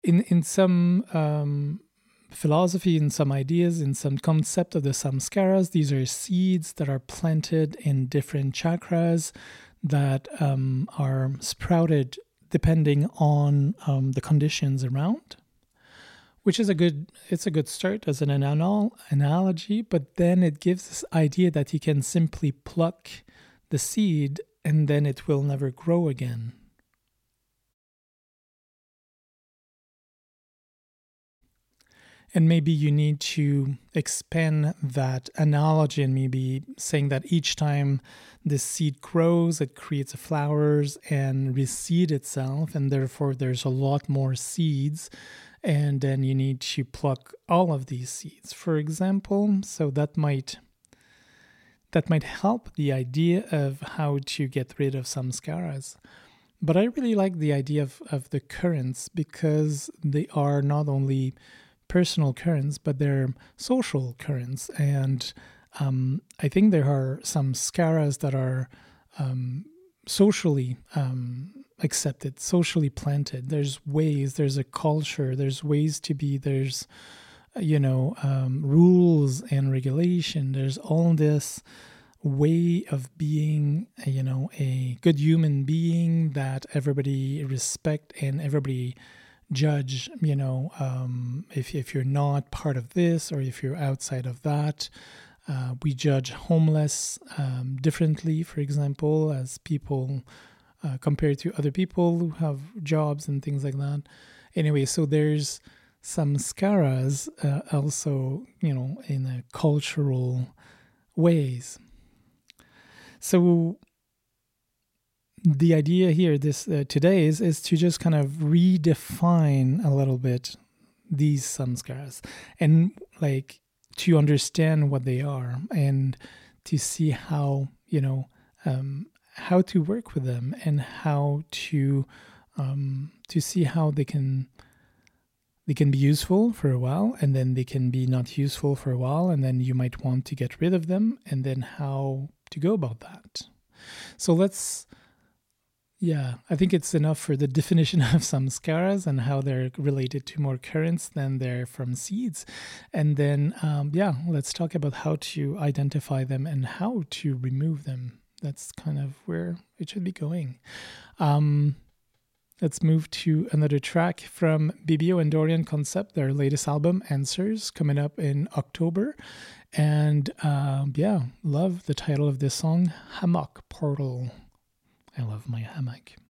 in some philosophy, in some ideas, in some concept of the samskaras, these are seeds that are planted in different chakras that are sprouted depending on the conditions around, which is it's a good start as an analogy. But then it gives this idea that you can simply pluck the seed and then it will never grow again. And maybe you need to expand that analogy and maybe saying that each time this seed grows, it creates flowers and reseed itself, and therefore there's a lot more seeds. And then you need to pluck all of these seeds, for example. So that might help the idea of how to get rid of samskaras. But I really like the idea of the currents because they are not only personal currents, but they're social currents. And I think there are some skaras that are socially accepted, socially planted. There's ways, there's a culture, there's ways to be, there's, rules and regulation. There's all this way of being, a good human being that everybody respect and everybody judge, if you're not part of this or if you're outside of that. We judge homeless differently, for example, as people compared to other people who have jobs and things like that. Anyway, so there's some skaras also, in a cultural ways. So the idea here today is to just kind of redefine a little bit these samskaras and to understand what they are and to see how how to work with them and how to see how they can be useful for a while, and then they can be not useful for a while, and then you might want to get rid of them, and then how to go about that. So I think it's enough for the definition of samskaras and how they're related to more currents than they're from seeds. And then, let's talk about how to identify them and how to remove them. That's kind of where it should be going. Let's move to another track from Bibio and Dorian Concept, their latest album, Answers, coming up in October. And love the title of this song, Hammock Portal. I love my hammock.